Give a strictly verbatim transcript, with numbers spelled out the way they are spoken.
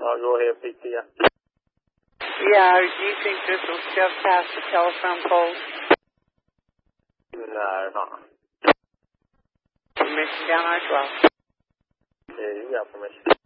I'll go ahead and speak to you. Yeah, do you think this will shove past the telephone poles? No, not. Permission down I twelve. Yeah, you got permission.